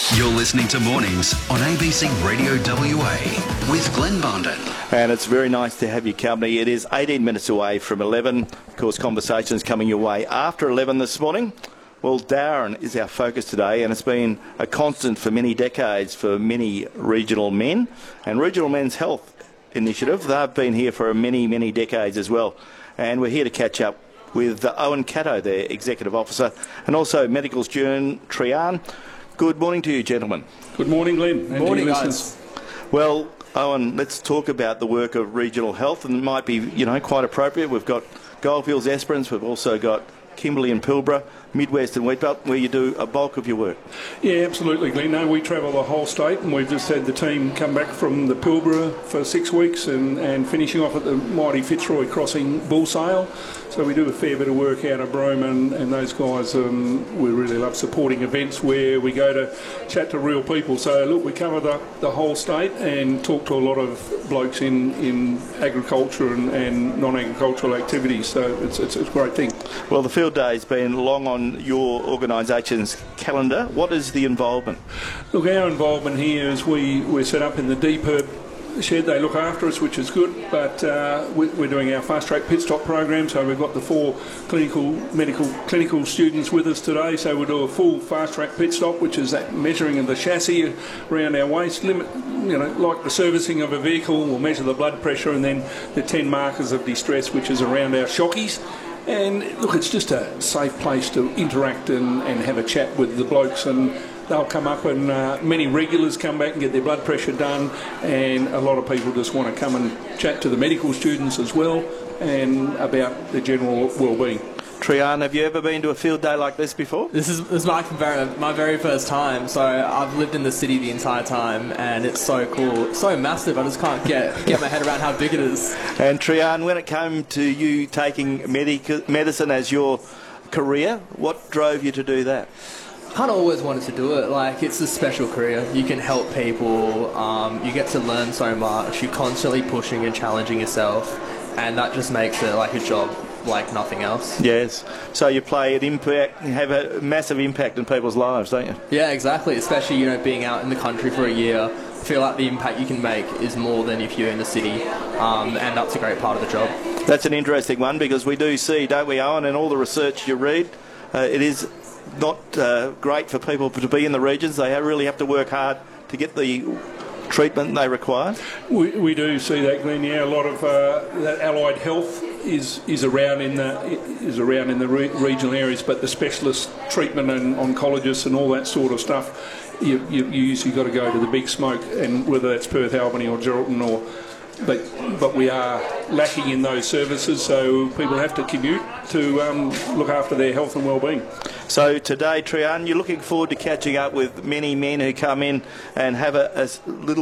You're listening to Mornings on ABC Radio WA with Glenn Bondon. And it's very nice to have your company. It is 18 minutes away from 11. Of course, conversations coming your way after 11 this morning. Well, Darren is our focus today, and it's been a constant for many decades for many regional men. And Regional Men's Health Initiative, they've been here for many, many decades as well. And we're here to catch up with Owen Catto, their Executive Officer, and also medical student Trian. Good morning to you, gentlemen. Good morning, Glenn. Good morning, guys. Well, Owen, let's talk about the work of regional health, and it might be, quite appropriate. We've got Goldfields Esperance, we've also got Kimberley and Pilbara, Midwest and Wheatbelt, where you do a bulk of your work. Yeah, absolutely, Glenn. No, we travel the whole state, and we've just had the team come back from the Pilbara for 6 weeks and finishing off at the mighty Fitzroy Crossing Bull Sale. So we do a fair bit of work out of Brome, and those guys, we really love supporting events where we go to chat to real people. So look, we cover the whole state and talk to a lot of blokes in agriculture and non-agricultural activities. So it's a great thing. Well, the field day has been long on your organisation's calendar. What is the involvement? Look, our involvement here is we're set up in the DPERB shed. They look after us, which is good, but we're doing our fast track pit stop program, so we've got the 4 clinical students with us today. So we'll do a full fast track pit stop, which is that measuring of the chassis around our waist limit, like the servicing of a vehicle. We'll measure the blood pressure, and then the 10 markers of distress, which is around our shockies. And look, it's just a safe place to interact and have a chat with the blokes, and they'll come up, and many regulars come back and get their blood pressure done, and a lot of people just want to come and chat to the medical students as well and about the general well-being. Trian, have you ever been to a field day like this before? This is my very first time. So I've lived in the city the entire time, and it's so cool. It's so massive. I just can't get my head around how big it is. And Trian, when it came to you taking medicine as your career, what drove you to do that? I kind of always wanted to do it. Like, it's a special career. You can help people. You get to learn so much. You're constantly pushing and challenging yourself, and that just makes it like a job like nothing else. Yes. So you play an impact, you have a massive impact in people's lives, don't you? Yeah, exactly. Especially, being out in the country for a year. I feel like the impact you can make is more than if you're in the city, and that's a great part of the job. That's an interesting one, because we do see, don't we, Owen, and all the research you read, it is not great for people to be in the regions. They really have to work hard to get the treatment they require. We do see that, Glenn. Yeah, a lot of that allied health is around in the regional areas, but the specialist treatment and oncologists and all that sort of stuff, you usually got to go to the big smoke, and whether that's Perth, Albany or Geraldton but we are lacking in those services, so people have to commute to look after their health and well-being. So today, Trian, you're looking forward to catching up with many men who come in and have a little